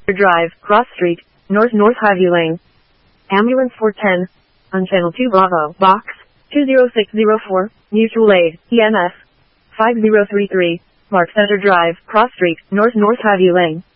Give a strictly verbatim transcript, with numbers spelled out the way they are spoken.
Drive, Cross Street, North North Highview Lane. Ambulance four ten. On Channel two Bravo, Box two zero six zero four, Mutual Aid, E M S five zero three three. Mark Center Drive, Cross Street, North North Highview Lane.